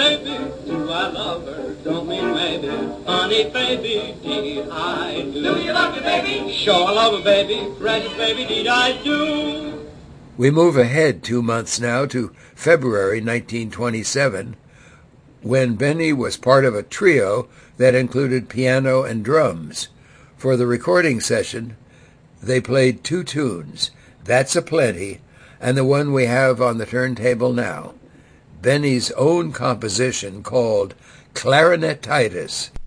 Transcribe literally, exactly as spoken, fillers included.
baby, do I love her? Don't mean maybe, honey, baby, did I do? Do you love your baby? Sure, I love her, baby, precious baby, did I do? We move ahead two months now to February nineteen twenty-seven, when Benny was part of a trio that included piano and drums. For the recording session, they played two tunes, That's a Plenty, and the one we have on the turntable now, Benny's own composition called Clarinetitis.